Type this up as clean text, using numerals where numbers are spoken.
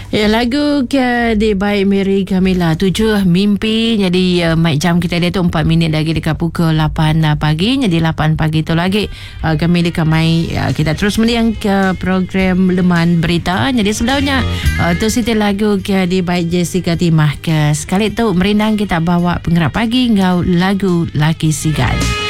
Ya, lagu ke di by Mary Camila 7 mimpi. Jadi mic jam kita dia tu 4 minit lagi dekat pukul 8 pagi. Jadi 8 pagi tu lagi kami dekat mai kita terus meliang ke program Leman Berita. Jadi sebelumnya tu situ lagu ke di by Jessica Timah ke sekali tu merindang kita bawa pengerap pagi ngau lagu Laki Sigal.